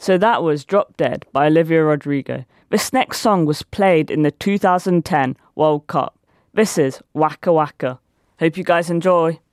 So that was Drop Dead by Olivia Rodrigo. This next song was played in the 2010 World Cup. This is Waka Waka. Hope you guys enjoy.